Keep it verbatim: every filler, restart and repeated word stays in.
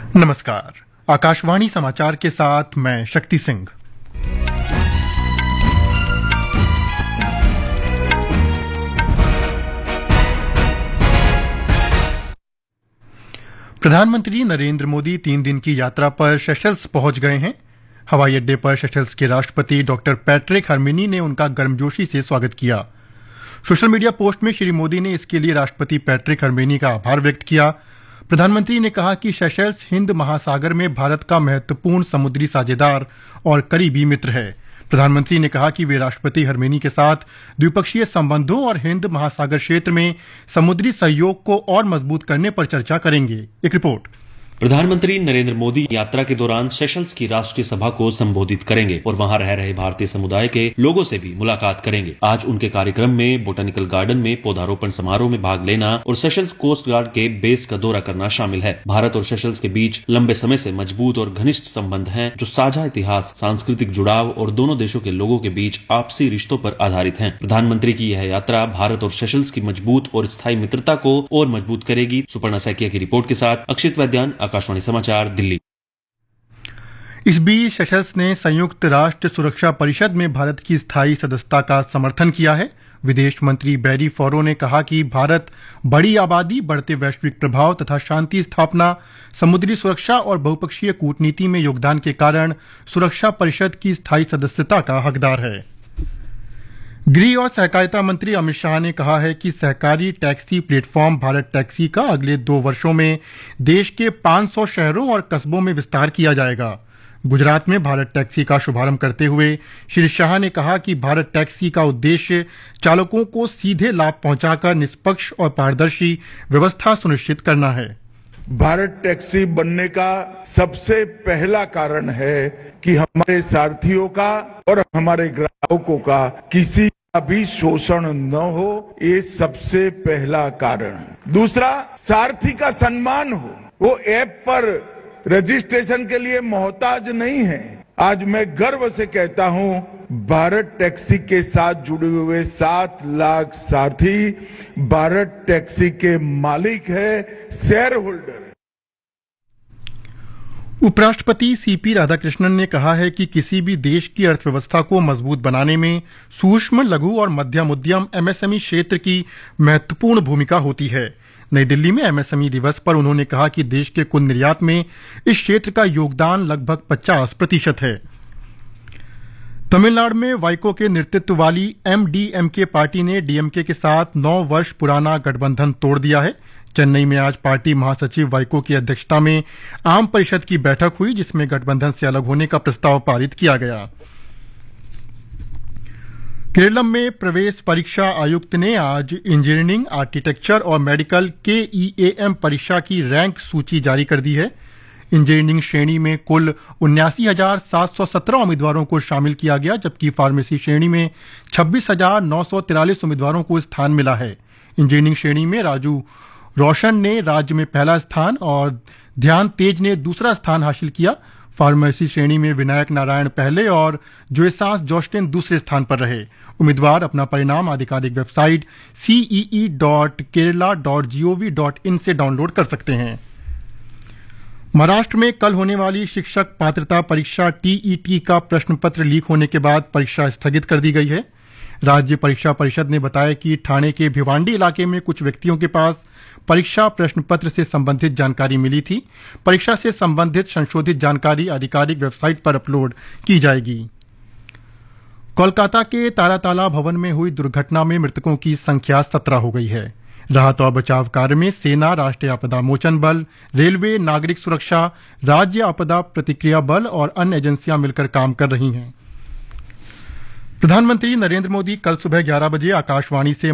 नमस्कार। आकाशवाणी समाचार के साथ मैं शक्ति सिंह। प्रधानमंत्री नरेंद्र मोदी तीन दिन की यात्रा पर सेशल्स पहुंच गए हैं। हवाई अड्डे पर सेशल्स के राष्ट्रपति डॉक्टर पैट्रिक हरमिनी ने उनका गर्मजोशी से स्वागत किया। सोशल मीडिया पोस्ट में श्री मोदी ने इसके लिए राष्ट्रपति पैट्रिक हरमिनी का आभार व्यक्त किया। प्रधानमंत्री ने कहा कि सेशल्स हिंद महासागर में भारत का महत्वपूर्ण समुद्री साझेदार और करीबी मित्र है। प्रधानमंत्री ने कहा कि वे राष्ट्रपति हरमिनी के साथ द्विपक्षीय संबंधों और हिंद महासागर क्षेत्र में समुद्री सहयोग को और मजबूत करने पर चर्चा करेंगे। एक रिपोर्ट। प्रधानमंत्री नरेंद्र मोदी यात्रा के दौरान सेशल्स की राष्ट्रीय सभा को संबोधित करेंगे और वहां रह रहे भारतीय समुदाय के लोगों से भी मुलाकात करेंगे। आज उनके कार्यक्रम में बोटेनिकल गार्डन में पौधारोपण समारोह में भाग लेना और सेशल्स कोस्ट गार्ड के बेस का दौरा करना शामिल है। भारत और सेशल्स के बीच लंबे समय से मजबूत और घनिष्ठ संबंध हैं, जो साझा इतिहास, सांस्कृतिक जुड़ाव और दोनों देशों के लोगों के बीच आपसी रिश्तों पर आधारित है। प्रधानमंत्री की यह यात्रा भारत और सेशल्स की मजबूत और स्थायी मित्रता को और मजबूत करेगी। सुपर्णा सैकिया की रिपोर्ट के साथ अक्षित वैद्यान, आकाशवाणी समाचार, दिल्ली। इस बीच सेशल्स ने संयुक्त राष्ट्र सुरक्षा परिषद में भारत की स्थायी सदस्यता का समर्थन किया है। विदेश मंत्री बैरी फॉरो ने कहा कि भारत बड़ी आबादी, बढ़ते वैश्विक प्रभाव तथा शांति स्थापना, समुद्री सुरक्षा और बहुपक्षीय कूटनीति में योगदान के कारण सुरक्षा परिषद की स्थायी सदस्यता का हकदार है। गृह और सहकारिता मंत्री अमित शाह ने कहा है कि सहकारी टैक्सी प्लेटफॉर्म भारत टैक्सी का अगले दो वर्षों में देश के पाँच सौ शहरों और कस्बों में विस्तार किया जाएगा। गुजरात में भारत टैक्सी का शुभारंभ करते हुए श्री शाह ने कहा कि भारत टैक्सी का उद्देश्य चालकों को सीधे लाभ पहुंचाकर निष्पक्ष और पारदर्शी व्यवस्था सुनिश्चित करना है। भारत टैक्सी बनने का सबसे पहला कारण है कि हमारे सारथियों का और हमारे ग्राहकों का किसी का भी शोषण न हो, ये सबसे पहला कारण है। दूसरा, सारथी का सम्मान हो, वो ऐप पर रजिस्ट्रेशन के लिए मोहताज नहीं है। आज मैं गर्व से कहता हूं, भारत टैक्सी के साथ जुड़े हुए सात लाख सारथी भारत टैक्सी के मालिक है, शेयर होल्डर। उपराष्ट्रपति सीपी राधाकृष्णन ने कहा है कि किसी भी देश की अर्थव्यवस्था को मजबूत बनाने में सूक्ष्म, लघु और मध्यम उद्यम एमएसएमई क्षेत्र की महत्वपूर्ण भूमिका होती है। नई दिल्ली में एमएसएमई दिवस पर उन्होंने कहा कि देश के कुल निर्यात में इस क्षेत्र का योगदान लगभग पचास प्रतिशत है। तमिलनाडु में वाइको के नेतृत्व वाली एमडीएमके पार्टी ने डीएमके के साथ नौ वर्ष पुराना गठबंधन तोड़ दिया है। चेन्नई में आज पार्टी महासचिव वाइको की अध्यक्षता में आम परिषद की बैठक हुई, जिसमें गठबंधन से अलग होने का प्रस्ताव पारित किया गया। केरलम में प्रवेश परीक्षा आयुक्त ने आज इंजीनियरिंग, आर्किटेक्चर और मेडिकल के ईएएम परीक्षा की रैंक सूची जारी कर दी है। इंजीनियरिंग श्रेणी में कुल उन्यासी हजार सात सौ सत्रह उम्मीदवारों को शामिल किया गया, जबकि फार्मेसी श्रेणी में छब्बीस हजार नौ सौ तिरालीस उम्मीदवारों को स्थान मिला है। इंजीनियरिंग श्रेणी में राजू रोशन ने राज्य में पहला स्थान और ध्यान तेज ने दूसरा स्थान हासिल किया। फार्मेसी श्रेणी में विनायक नारायण पहले और जोएसास जोस्टिन दूसरे स्थान पर रहे। उम्मीदवार अपना परिणाम आधिकारिक website CEE dot Kerala dot gov dot in से डाउनलोड कर सकते हैं। महाराष्ट्र में कल होने वाली शिक्षक पात्रता परीक्षा टीईटी का प्रश्न पत्र लीक होने के बाद परीक्षा स्थगित कर दी गई है। राज्य परीक्षा परिषद ने बताया कि ठाणे के भिवांडी इलाके में कुछ व्यक्तियों के पास परीक्षा प्रश्न पत्र से संबंधित जानकारी मिली थी। परीक्षा से संबंधित संशोधित जानकारी आधिकारिक वेबसाइट पर अपलोड की जाएगी। कोलकाता के ताराताला भवन में हुई दुर्घटना में मृतकों की संख्या सत्रह हो गई है। राहत और बचाव कार्य में सेना, राष्ट्रीय आपदा मोचन बल, रेलवे, नागरिक सुरक्षा, राज्य आपदा प्रतिक्रिया बल और अन्य एजेंसियां मिलकर काम कर रही हैं। प्रधानमंत्री नरेंद्र मोदी कल सुबह ग्यारह बजे आकाशवाणी से